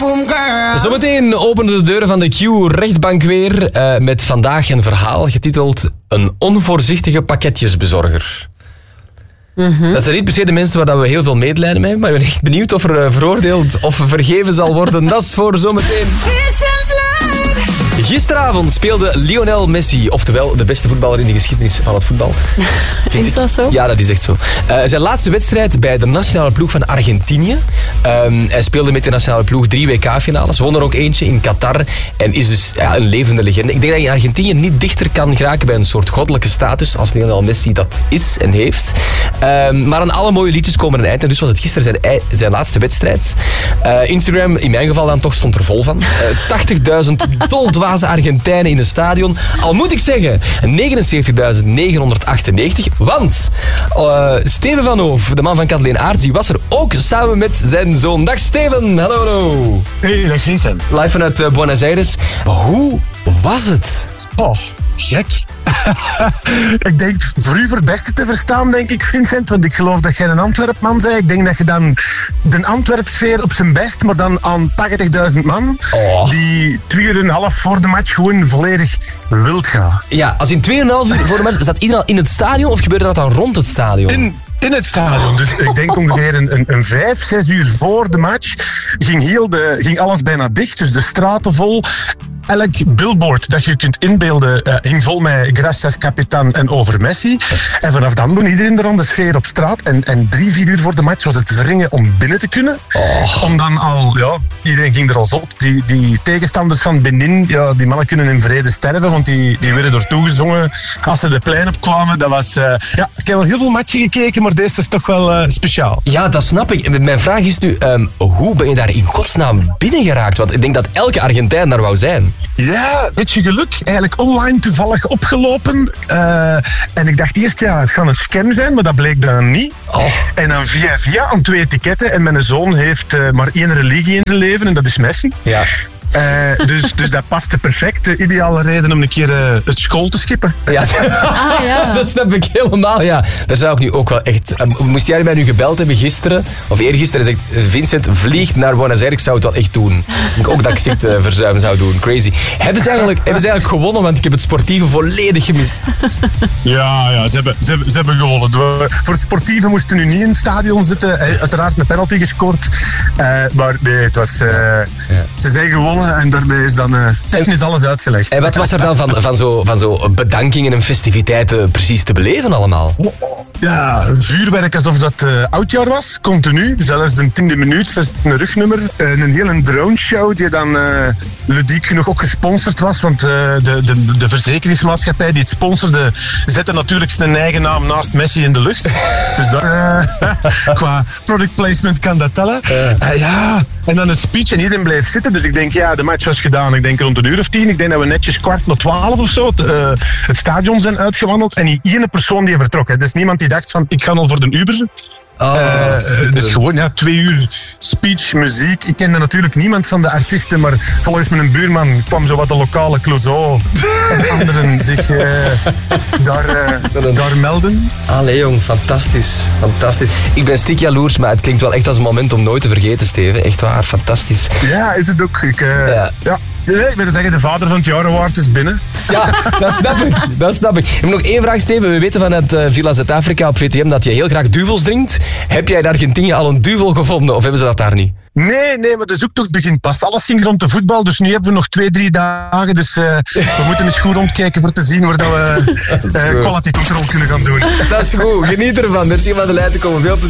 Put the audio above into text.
boom girl. Zometeen openen de deuren van de Q-rechtbank weer met vandaag een verhaal getiteld Een onvoorzichtige pakketjesbezorger. Dat zijn niet per se de mensen waar we heel veel medelijden mee hebben, maar ik ben echt benieuwd of er veroordeeld of vergeven zal worden. Dat is voor zometeen. Gisteravond speelde Lionel Messi, oftewel de beste voetballer in de geschiedenis van het voetbal. Is dat zo? Ja, dat is echt zo. Zijn laatste wedstrijd bij de nationale ploeg van Argentinië. Hij speelde met de nationale ploeg 3 WK-finales, won er ook eentje in Qatar en is dus een levende legende. Ik denk dat je in Argentinië niet dichter kan geraken bij een soort goddelijke status als Lionel Messi dat is en heeft. Maar aan alle mooie liedjes komen een eind en dus was het gisteren zijn laatste wedstrijd. Instagram, in mijn geval dan toch, stond er vol van. 80.000 doldwaze Argentijnen in het stadion. Al moet ik zeggen, 79.998. Want Steven van Hoof, de man van Kathleen Aerts, die was er ook samen met zijn zoon. Dag Steven, hallo. Hey, dag Vincent. Live vanuit Buenos Aires. Hoe was het? Oh, gek. Ik denk, voor u verbergt te verstaan, denk ik, Vincent. Want ik geloof dat jij een Antwerpman bent. Ik denk dat je dan de Antwerpsfeer op zijn best, maar dan aan 80.000 man, die 2,5 uur voor de match gewoon volledig wild gaan. Ja, als in 2,5 uur voor de match, zat iedereen al in het stadion of gebeurde dat dan rond het stadion? In het stadion. Dus ik denk ongeveer een 5-6 uur voor de match ging alles bijna dicht. Dus de straten vol. Elk billboard dat je kunt inbeelden hing vol met Gracias Capitan en over Messi. En vanaf dan begon iedereen er aan de sfeer op straat. En 3-4 uur voor de match was het wringen om binnen te kunnen. Om dan al, iedereen ging er al op. Die tegenstanders van Benin, die mannen kunnen in vrede sterven, want die werden er toegezongen als ze de plein opkwamen. Dat was, ik heb al heel veel matchen gekeken, maar deze is toch wel speciaal. Ja, dat snap ik. Mijn vraag is nu, hoe ben je daar in godsnaam binnengeraakt? Want ik denk dat elke Argentijn daar wou zijn. Ja, beetje geluk. Eigenlijk online toevallig opgelopen. En ik dacht eerst, het gaat een scam zijn, maar dat bleek dan niet. En dan via aan 2 etiketten. En mijn zoon heeft maar 1 religie in zijn leven en dat is Messi. Ja. Dus dat paste perfect. De ideale reden om een keer het school te skippen. Ja. Dat snap ik helemaal, ja. Daar zou ik nu ook wel echt... moest jij mij nu gebeld hebben gisteren, of eergisteren, en zegt Vincent, vlieg naar Buenos Aires, ik zou het wel echt doen. Ik denk ook dat ik zichtverzuim zou doen. Crazy. Hebben ze eigenlijk gewonnen, want ik heb het sportieve volledig gemist. Ja, ze hebben gewonnen. Voor het sportieve moesten nu niet in het stadion zitten. Uiteraard een penalty gescoord. Maar nee, het was... Ze zijn gewonnen. En daarmee is dan technisch alles uitgelegd. En wat was er dan van zo bedankingen en festiviteiten precies te beleven allemaal? Ja, vuurwerk alsof dat oudjaar was, continu. Zelfs de 10e minuut, een rugnummer. Een hele drone show die dan ludiek genoeg ook gesponsord was. Want de verzekeringsmaatschappij die het sponsorde, zette natuurlijk zijn eigen naam naast Messi in de lucht. Dus qua product placement kan dat tellen. En dan een speech en iedereen bleef zitten. Dus ik denk, de match was gedaan. Ik denk rond 1 uur of 10. Ik denk dat we netjes 11:45 of zo het stadion zijn uitgewandeld. En die ene persoon die vertrok. Hè. Dus niemand die dacht van, ik ga al voor de Uber. Dus gewoon 2 uur speech, muziek. Ik kende natuurlijk niemand van de artiesten, maar volgens mijn buurman kwam zo wat de lokale Clouseau en anderen zich daar melden. Allee jong, fantastisch. Ik ben stik jaloers, maar het klinkt wel echt als een moment om nooit te vergeten, Steven. Echt waar, fantastisch. Ja, is het ook. Ik wil zeggen, de vader van het jaar award is binnen. Ja, dat snap ik. Ik heb nog 1 vraag, Steven. We weten vanuit Villa Zuid-Afrika op VTM dat je heel graag duvels drinkt. Heb jij in Argentinië al een duvel gevonden of hebben ze dat daar niet? Nee, maar de zoektocht begint pas. Alles ging rond de voetbal, dus nu hebben we nog 2-3 dagen. Dus we moeten eens goed rondkijken voor te zien waar we quality control kunnen gaan doen. Dat is goed. Geniet ervan. Merci om aan de lijn te komen. Veel plezier.